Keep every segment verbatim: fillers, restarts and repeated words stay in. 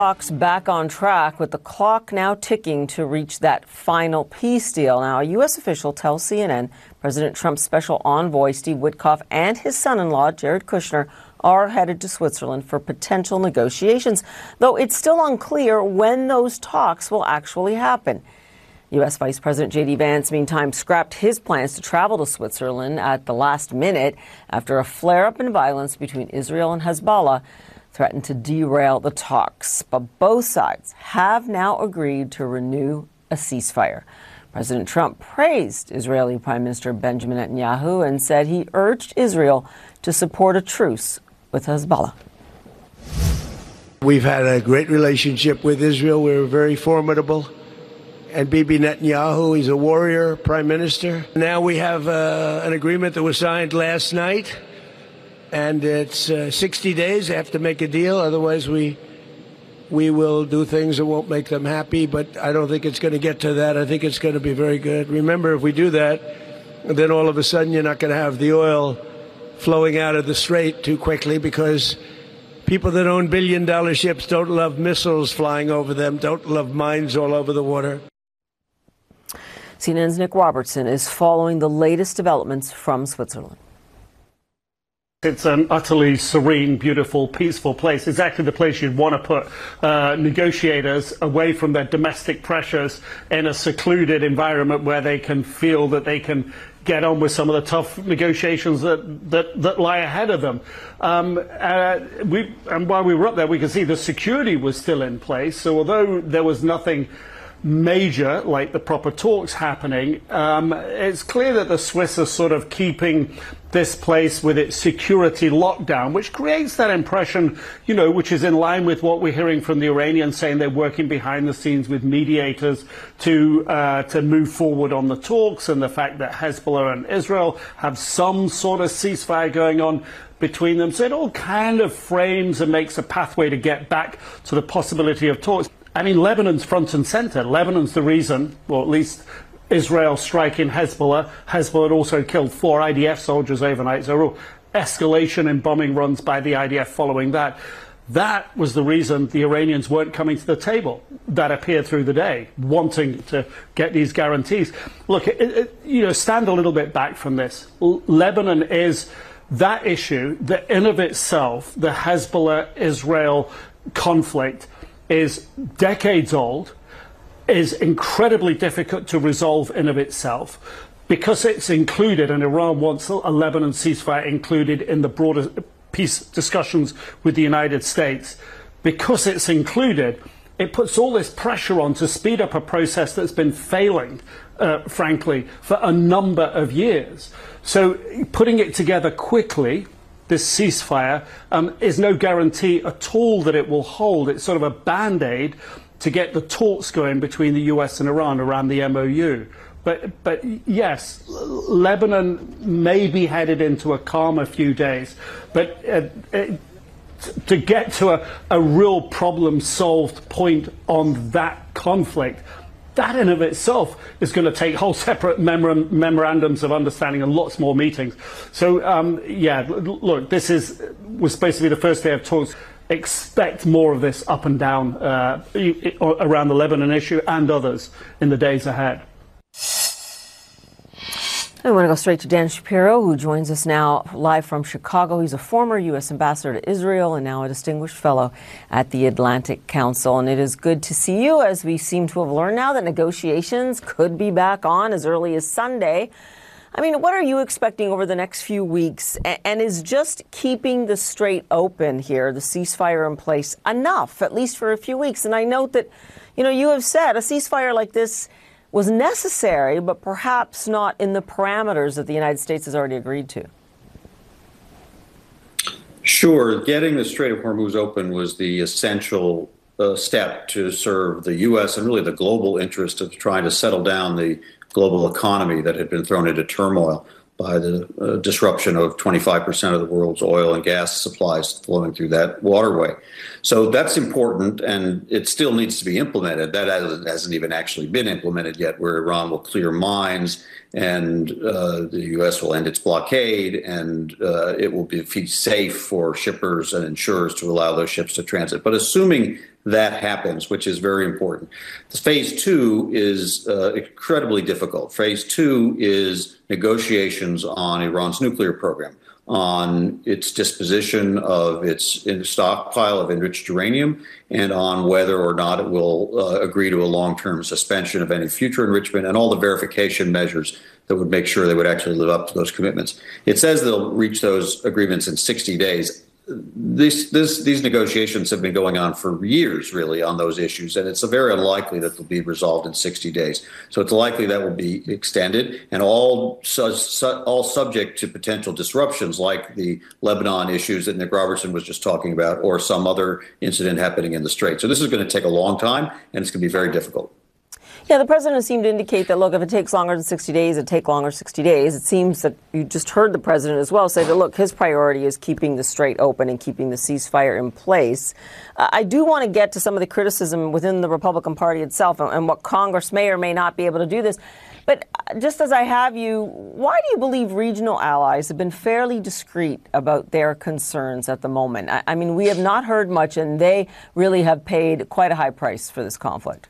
Talks back on track with the clock now ticking to reach that final peace deal. Now, a U S official tells C N N President Trump's special envoy, Steve Witkoff, and his son-in-law, Jared Kushner, are headed to Switzerland for potential negotiations, though it's still unclear when those talks will actually happen. U S Vice President J D Vance, meantime, scrapped his plans to travel to Switzerland at the last minute after a flare-up in violence between Israel and Hezbollah threatened to derail the talks. But both sides have now agreed to renew a ceasefire. President Trump praised Israeli Prime Minister Benjamin Netanyahu and said he urged Israel to support a truce with Hezbollah. We've had a great relationship with Israel. We're very formidable. And Bibi Netanyahu, he's a warrior prime minister. Now we have uh, an agreement that was signed last night. And it's uh, sixty days. They have to make a deal. Otherwise, we we will do things that won't make them happy. But I don't think it's going to get to that. I think it's going to be very good. Remember, if we do that, then all of a sudden you're not going to have the oil flowing out of the strait too quickly, because people that own billion-dollar ships don't love missiles flying over them, don't love mines all over the water. C N N's Nick Robertson is following the latest developments from Switzerland. It's an utterly serene, beautiful, peaceful place. Exactly the place you'd want to put uh, negotiators away from their domestic pressures in a secluded environment where they can feel that they can get on with some of the tough negotiations that that, that lie ahead of them. Um, uh, we, and while we were up there, we could see the security was still in place. So although there was nothing major, like the proper talks happening, um, it's clear that the Swiss are sort of keeping this place with its security lockdown, which creates that impression, you know, which is in line with what we're hearing from the Iranians, saying they're working behind the scenes with mediators to uh, to move forward on the talks, and the fact that Hezbollah and Israel have some sort of ceasefire going on between them. So it all kind of frames and makes a pathway to get back to the possibility of talks. I mean, Lebanon's front and center. Lebanon's the reason, or at least Israel striking Hezbollah. Hezbollah had also killed four I D F soldiers overnight. So a real escalation in bombing runs by the I D F following that. That was the reason the Iranians weren't coming to the table. That appeared through the day, wanting to get these guarantees. Look, it, it, you know, stand a little bit back from this. L- Lebanon is that issue that in of itself, the Hezbollah-Israel conflict is decades old, is incredibly difficult to resolve in of itself, because it's included, and Iran wants a Lebanon ceasefire included in the broader peace discussions with the United States. Because it's included, it puts all this pressure on to speed up a process that's been failing, uh, frankly, for a number of years. So putting it together quickly, this ceasefire, um, is no guarantee at all that it will hold. It's sort of a band-aid to get the talks going between the U S and Iran around the M O U. But, but yes, Lebanon may be headed into a calmer few days. But uh, it, to get to a, a real problem-solved point on that conflict, that in of itself is going to take whole separate memor- memorandums of understanding and lots more meetings. So, um, yeah, look, this is was supposed to be the first day of talks. Expect more of this up and down uh, around the Lebanon issue and others in the days ahead. I want to go straight to Dan Shapiro, who joins us now live from Chicago. He's a former U S ambassador to Israel and now a distinguished fellow at the Atlantic Council. And it is good to see you, as we seem to have learned now that negotiations could be back on as early as Sunday. I mean, what are you expecting over the next few weeks? And is just keeping the strait open here, the ceasefire in place, enough, at least for a few weeks? And I note that, you know, you have said a ceasefire like this was necessary, but perhaps not in the parameters that the United States has already agreed to. Sure. Getting the Strait of Hormuz open was the essential uh, step to serve the U S and really the global interest of trying to settle down the global economy that had been thrown into turmoil by the uh, disruption of twenty-five percent of the world's oil and gas supplies flowing through that waterway. So that's important, and it still needs to be implemented. That hasn't even actually been implemented yet, where Iran will clear mines and uh, the U S will end its blockade, and uh, it will be safe for shippers and insurers to allow those ships to transit. But assuming that happens, which is very important. Phase two is uh, incredibly difficult. Phase two is negotiations on Iran's nuclear program, on its disposition of its stockpile of enriched uranium, and on whether or not it will uh, agree to a long-term suspension of any future enrichment, and all the verification measures that would make sure they would actually live up to those commitments. It says they'll reach those agreements in sixty days. This, this, these negotiations have been going on for years, really, on those issues, and it's very unlikely that they'll be resolved in sixty days. So it's likely that will be extended, and all su su all subject to potential disruptions, like the Lebanon issues that Nick Robertson was just talking about, or some other incident happening in the Strait. So this is going to take a long time, and it's going to be very difficult. Yeah, the president seemed to indicate that, look, if it takes longer than sixty days, it'd take longer sixty days. It seems that you just heard the president as well say that, look, his priority is keeping the Strait open and keeping the ceasefire in place. Uh, I do want to get to some of the criticism within the Republican Party itself and, and what Congress may or may not be able to do this. But just as I have you, why do you believe regional allies have been fairly discreet about their concerns at the moment? I, I mean, we have not heard much, and they really have paid quite a high price for this conflict.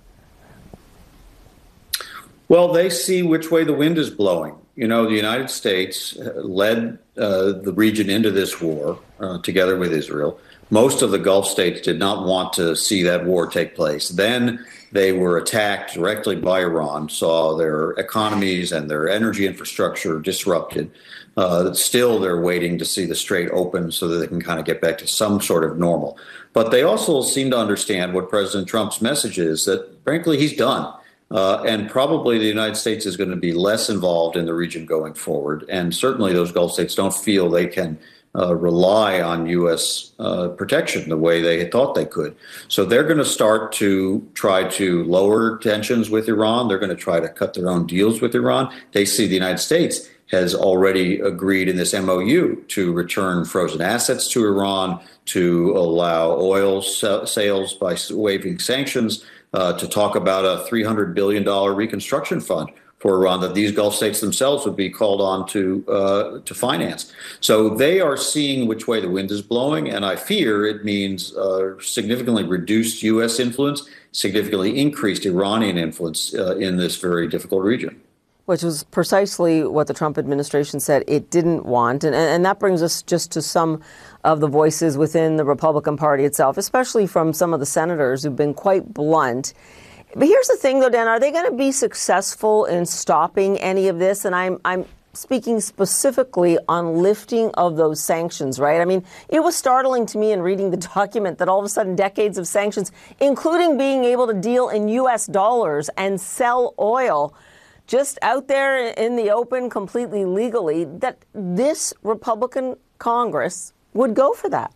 Well, they see which way the wind is blowing. You know, the United States led uh, the region into this war uh, together with Israel. Most of the Gulf states did not want to see that war take place. Then they were attacked directly by Iran, saw their economies and their energy infrastructure disrupted. Uh, still, they're waiting to see the Strait open so that they can kind of get back to some sort of normal. But they also seem to understand what President Trump's message is, that, frankly, he's done. Uh, and probably the United States is going to be less involved in the region going forward. And certainly those Gulf states don't feel they can uh, rely on U S uh, protection the way they had thought they could. So they're going to start to try to lower tensions with Iran. They're going to try to cut their own deals with Iran. They see the United States has already agreed in this M O U to return frozen assets to Iran, to allow oil sales by waiving sanctions, Uh, to talk about a three hundred billion dollar reconstruction fund for Iran that these Gulf states themselves would be called on to uh, to finance. So they are seeing which way the wind is blowing, and I fear it means uh, significantly reduced U S influence, significantly increased Iranian influence uh, in this very difficult region. Which was precisely what the Trump administration said it didn't want. And, and that brings us just to some of the voices within the Republican Party itself, especially from some of the senators who've been quite blunt. But here's the thing, though, Dan, are they going to be successful in stopping any of this? And I'm, I'm speaking specifically on lifting of those sanctions, right? I mean, it was startling to me in reading the document that all of a sudden decades of sanctions, including being able to deal in U S dollars and sell oil just out there in the open, completely legally, that this Republican Congress would go for that.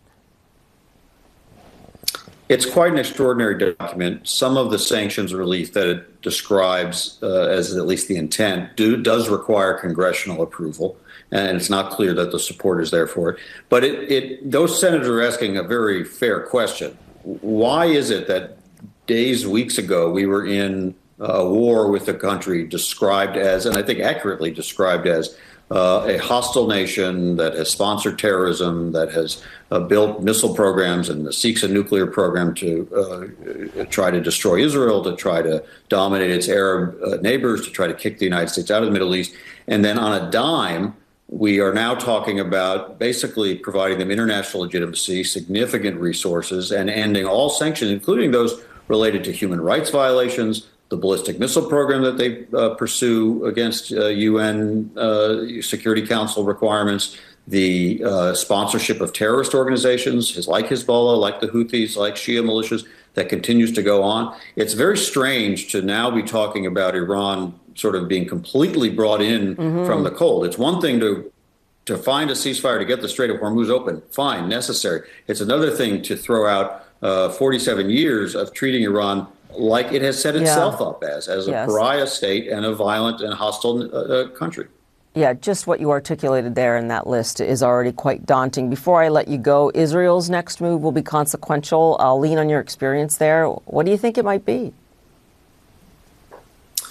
It's quite an extraordinary document. Some of the sanctions relief that it describes uh, as at least the intent do, does require congressional approval, and it's not clear that the support is there for it. But it, it, those senators are asking a very fair question. Why is it that days, weeks ago, we were in a war with a country described as, and I think accurately described as, uh, a hostile nation that has sponsored terrorism, that has uh, built missile programs and seeks a nuclear program to uh, try to destroy Israel, to try to dominate its Arab uh, neighbors, to try to kick the United States out of the Middle East. And then on a dime, we are now talking about basically providing them international legitimacy, significant resources, and ending all sanctions, including those related to human rights violations, the ballistic missile program that they uh, pursue against uh, U N uh, Security Council requirements, the uh, sponsorship of terrorist organizations like Hezbollah, like the Houthis, like Shia militias, that continues to go on. It's very strange to now be talking about Iran sort of being completely brought in mm-hmm. from the cold. It's one thing to to find a ceasefire to get the Strait of Hormuz open, fine, necessary. It's another thing to throw out uh, forty-seven years of treating Iran like it has set itself yeah. up as, as a yes. pariah state and a violent and hostile uh, country. Yeah, just what you articulated there in that list is already quite daunting. Before I let you go, Israel's next move will be consequential. I'll lean on your experience there. What do you think it might be?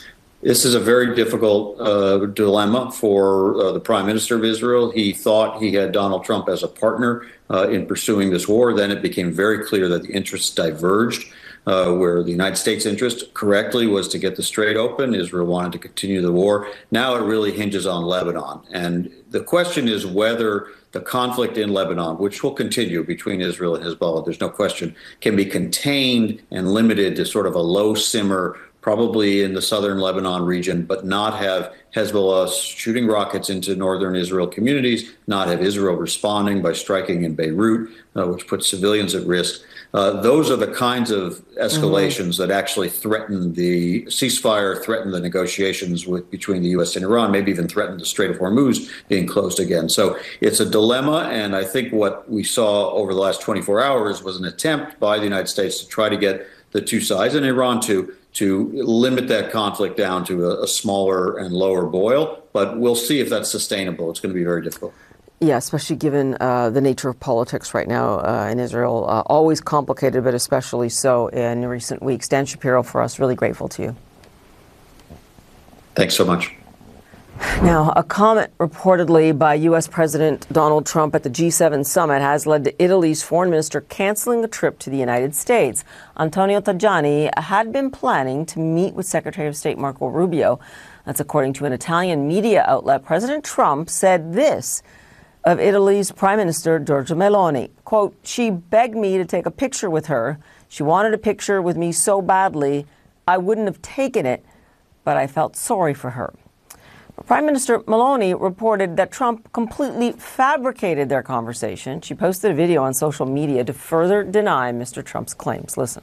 This is a very difficult uh, dilemma for uh, the Prime Minister of Israel. He thought he had Donald Trump as a partner uh, in pursuing this war. Then it became very clear that the interests diverged, uh, where the United States' interest correctly was to get the Strait open. Israel wanted to continue the war. Now it really hinges on Lebanon. And the question is whether the conflict in Lebanon, which will continue between Israel and Hezbollah, there's no question, can be contained and limited to sort of a low simmer, probably in the southern Lebanon region, but not have Hezbollah shooting rockets into northern Israel communities, not have Israel responding by striking in Beirut, uh, which puts civilians at risk. Uh, those are the kinds of escalations mm-hmm. that actually threaten the ceasefire, threaten the negotiations with, between the U S and Iran, maybe even threaten the Strait of Hormuz being closed again. So it's a dilemma, and I think what we saw over the last twenty-four hours was an attempt by the United States to try to get the two sides, and Iran too, to limit that conflict down to a, a smaller and lower boil. But we'll see if that's sustainable. It's going to be very difficult. Yeah, especially given uh, the nature of politics right now uh, in Israel. Uh, always complicated, but especially so in recent weeks. Dan Shapiro for us, really grateful to you. Thanks so much. Now, a comment reportedly by U S President Donald Trump at the G seven summit has led to Italy's foreign minister canceling a trip to the United States. Antonio Tajani had been planning to meet with Secretary of State Marco Rubio. That's according to an Italian media outlet. President Trump said this of Italy's Prime Minister Giorgia Meloni, quote, "She begged me to take a picture with her. She wanted a picture with me so badly, I wouldn't have taken it, but I felt sorry for her." Prime Minister Meloni reported that Trump completely fabricated their conversation. She posted a video on social media to further deny Mister Trump's claims. Listen.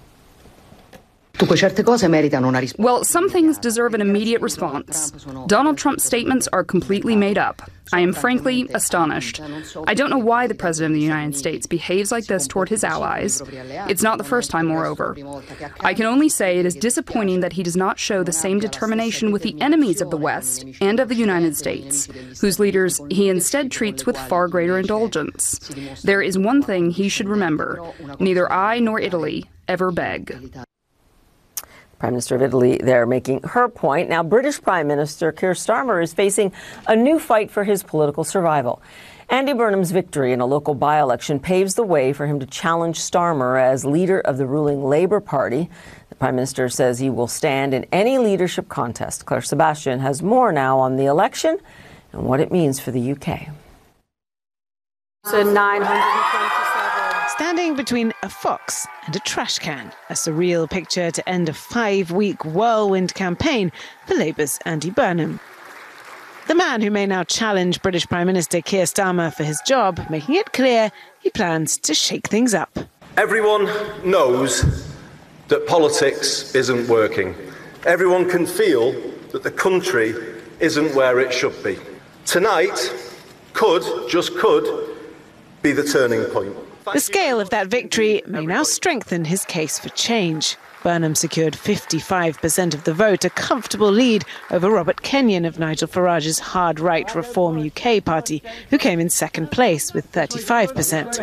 Well, some things deserve an immediate response. Donald Trump's statements are completely made up. I am frankly astonished. I don't know why the President of the United States behaves like this toward his allies. It's not the first time, moreover. I can only say it is disappointing that he does not show the same determination with the enemies of the West and of the United States, whose leaders he instead treats with far greater indulgence. There is one thing he should remember. Neither I nor Italy ever beg. Prime Minister of Italy there making her point. Now, British Prime Minister Keir Starmer is facing a new fight for his political survival. Andy Burnham's victory in a local by-election paves the way for him to challenge Starmer as leader of the ruling Labour Party. The Prime Minister says he will stand in any leadership contest. Claire Sebastian has more now on the election and what it means for the U K. So nine hundred twenty-seven. Standing between a fox and a trash can, a surreal picture to end a five-week whirlwind campaign for Labour's Andy Burnham. The man who may now challenge British Prime Minister Keir Starmer for his job, making it clear he plans to shake things up. Everyone knows that politics isn't working. Everyone can feel that the country isn't where it should be. Tonight could, just could, be the turning point. The scale of that victory may now strengthen his case for change. Burnham secured fifty-five percent of the vote, a comfortable lead over Robert Kenyon of Nigel Farage's hard-right Reform U K party, who came in second place with thirty-five percent.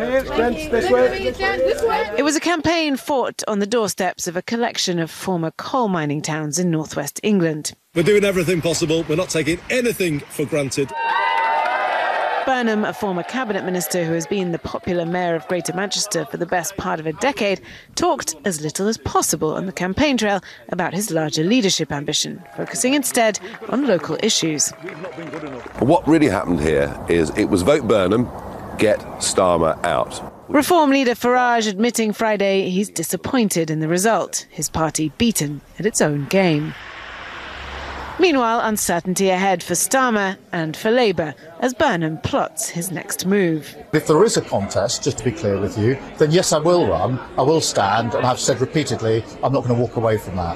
It was a campaign fought on the doorsteps of a collection of former coal mining towns in northwest England. We're doing everything possible. We're not taking anything for granted. Burnham, a former cabinet minister who has been the popular mayor of Greater Manchester for the best part of a decade, talked as little as possible on the campaign trail about his larger leadership ambition, focusing instead on local issues. What really happened here is it was vote Burnham, get Starmer out. Reform leader Farage admitting Friday he's disappointed in the result, his party beaten at its own game. Meanwhile, uncertainty ahead for Starmer and for Labour as Burnham plots his next move. If there is a contest, just to be clear with you, then yes, I will run, I will stand, and I've said repeatedly I'm not going to walk away from that.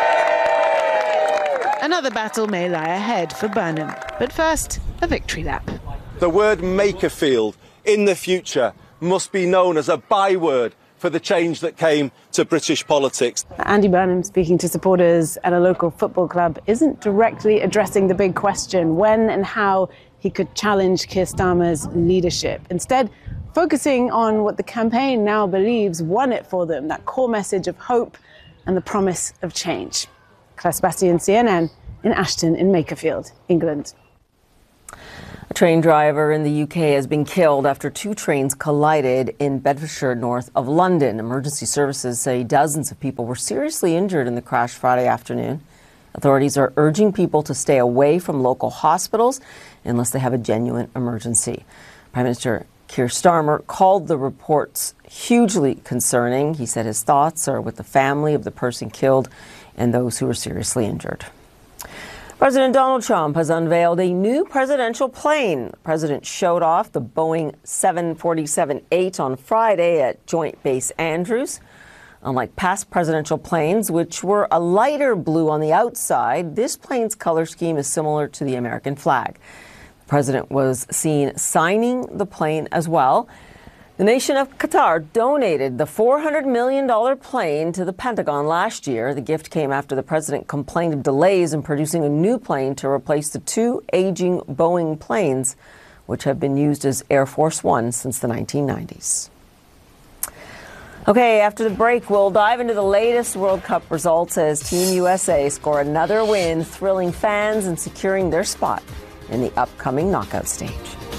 Another battle may lie ahead for Burnham, but first, a victory lap. The word Makerfield in the future must be known as a byword for the change that came to British politics. Andy Burnham speaking to supporters at a local football club isn't directly addressing the big question, when and how he could challenge Keir Starmer's leadership. Instead, focusing on what the campaign now believes won it for them, that core message of hope and the promise of change. Claire Sebastian, C N N, in Ashton in Makerfield, England. A train driver in the U K has been killed after two trains collided in Bedfordshire, north of London. Emergency services say dozens of people were seriously injured in the crash Friday afternoon. Authorities are urging people to stay away from local hospitals unless they have a genuine emergency. Prime Minister Keir Starmer called the reports hugely concerning. He said his thoughts are with the family of the person killed and those who were seriously injured. President Donald Trump has unveiled a new presidential plane. The president showed off the Boeing seven forty-seven eight on Friday at Joint Base Andrews. Unlike past presidential planes, which were a lighter blue on the outside, this plane's color scheme is similar to the American flag. The president was seen signing the plane as well. The nation of Qatar donated the four hundred million dollars plane to the Pentagon last year. The gift came after the president complained of delays in producing a new plane to replace the two aging Boeing planes, which have been used as Air Force One since the nineteen nineties. Okay, after the break, we'll dive into the latest World Cup results as Team U S A score another win, thrilling fans and securing their spot in the upcoming knockout stage.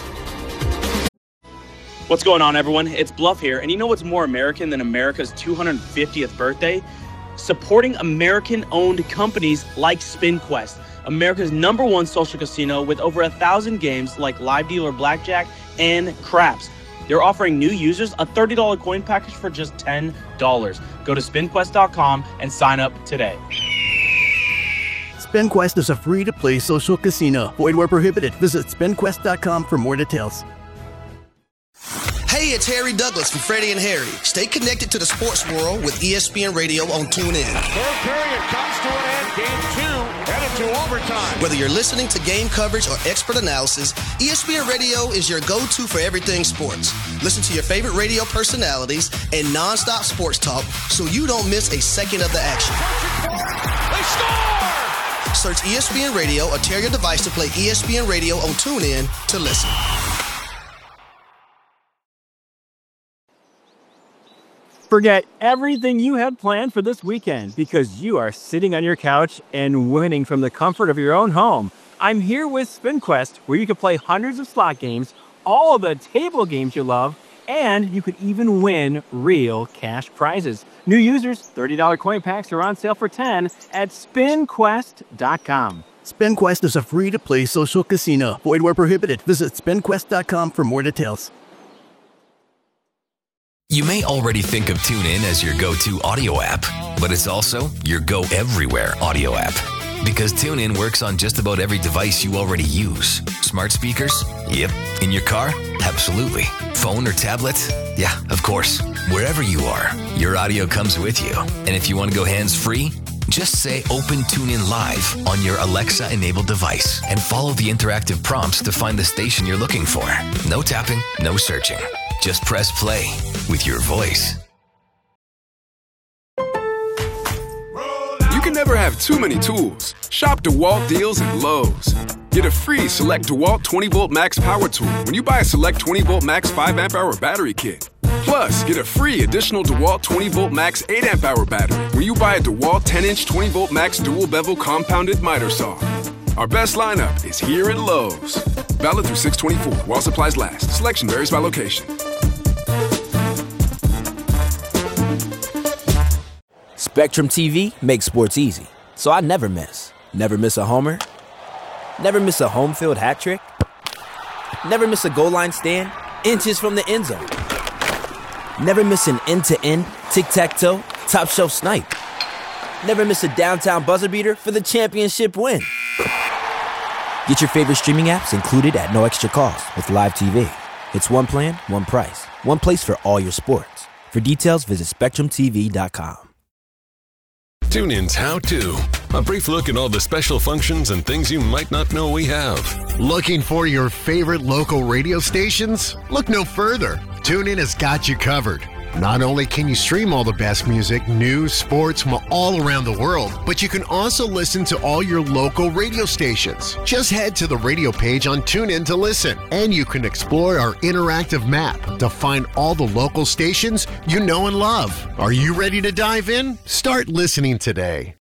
What's going on, everyone? It's Bluff here, and you know what's more American than America's two hundred fiftieth birthday? Supporting American-owned companies like SpinQuest, America's number one social casino with over a thousand games like Live Dealer Blackjack and Craps. They're offering new users a thirty dollars coin package for just ten dollars. Go to spin quest dot com and sign up today. SpinQuest is a free-to-play social casino. Void where prohibited. Visit spin quest dot com for more details. Hey, it's Harry Douglas from Freddie and Harry. Stay connected to the sports world with E S P N Radio on TuneIn. Third period comes to an end. Game two headed to overtime. Whether you're listening to game coverage or expert analysis, E S P N Radio is your go-to for everything sports. Listen to your favorite radio personalities and nonstop sports talk so you don't miss a second of the action. They score! Search E S P N Radio or tear your device to play E S P N Radio on TuneIn to listen. Forget everything you had planned for this weekend because you are sitting on your couch and winning from the comfort of your own home. I'm here with SpinQuest, where you can play hundreds of slot games, all of the table games you love, and you could even win real cash prizes. New users, thirty dollars coin packs are on sale for ten dollars at spin quest dot com. SpinQuest is a free-to-play social casino. Void where prohibited. Visit spin quest dot com for more details. You may already think of TuneIn as your go-to audio app, but it's also your go-everywhere audio app. Because TuneIn works on just about every device you already use. Smart speakers? Yep. In your car? Absolutely. Phone or tablet? Yeah, of course. Wherever you are, your audio comes with you. And if you want to go hands-free, just say Open TuneIn Live on your Alexa-enabled device and follow the interactive prompts to find the station you're looking for. No tapping, no searching. Just press play with your voice. You can never have too many tools. Shop DeWalt deals at Lowe's. Get a free Select DeWalt twenty volt Max Power Tool when you buy a Select twenty volt Max five amp hour battery kit. Plus, get a free additional DeWalt twenty volt Max eight amp hour battery when you buy a DeWalt ten inch twenty volt Max dual bevel compounded miter saw. Our best lineup is here at Lowe's. Valid through six twenty-four while supplies last. Selection varies by location. Spectrum T V makes sports easy, so I never miss. Never miss a homer. Never miss a home field hat trick. Never miss a goal line stand, inches from the end zone. Never miss an end-to-end, tic-tac-toe, top-shelf snipe. Never miss a downtown buzzer beater for the championship win. Get your favorite streaming apps included at no extra cost with Live T V. It's one plan, one price, one place for all your sports. For details, visit spectrum t v dot com. TuneIn's How To. A brief look at all the special functions and things you might not know we have. Looking for your favorite local radio stations? Look no further. TuneIn has got you covered. Not only can you stream all the best music, news, sports from all around the world, but you can also listen to all your local radio stations. Just head to the radio page on TuneIn to listen, and you can explore our interactive map to find all the local stations you know and love. Are you ready to dive in? Start listening today.